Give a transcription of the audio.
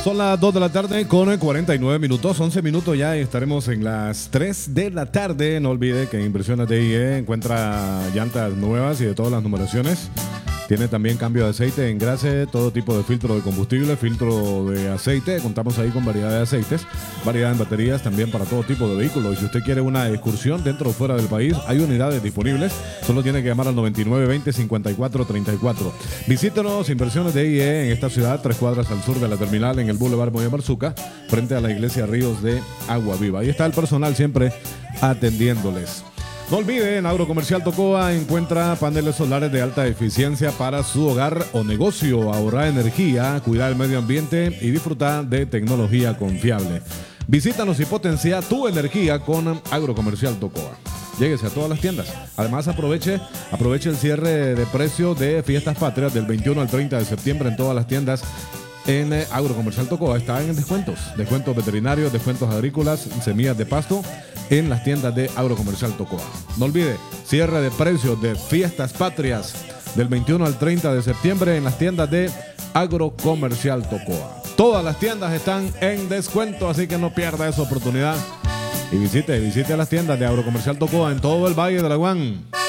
Son las 2 de la tarde con 49 minutos, 11 minutos ya y estaremos en las 3 de la tarde. No olvide que en Impresiones DIE encuentra llantas nuevas y de todas las numeraciones. Tiene también cambio de aceite, engrase, todo tipo de filtro de combustible, filtro de aceite. Contamos ahí con variedad de aceites, variedad en baterías también para todo tipo de vehículos. Y si usted quiere una excursión dentro o fuera del país, hay unidades disponibles. Solo tiene que llamar al 9920-5434. Visítenos, Inversiones DIE en esta ciudad, 3 cuadras al sur de la terminal, en el Boulevard Moya Marzuca, frente a la iglesia Ríos de Agua Viva. Ahí está el personal siempre atendiéndoles. No olvide, en Agrocomercial Tocoa encuentra paneles solares de alta eficiencia para su hogar o negocio. Ahorrar energía, cuidar el medio ambiente y disfrutar de tecnología confiable. Visítanos y potencia tu energía con Agrocomercial Tocoa. Lléguese a todas las tiendas. Además, aproveche el cierre de precio de Fiestas Patrias del 21 al 30 de septiembre en todas las tiendas. En Agrocomercial Tocoa está en descuentos veterinarios, descuentos agrícolas, semillas de pasto en las tiendas de Agrocomercial Tocoa. No olvide, cierre de precios de Fiestas Patrias del 21 al 30 de septiembre en las tiendas de Agrocomercial Tocoa. Todas las tiendas están en descuento, así que no pierda esa oportunidad y visite las tiendas de Agrocomercial Tocoa en todo el Valle de Laguán.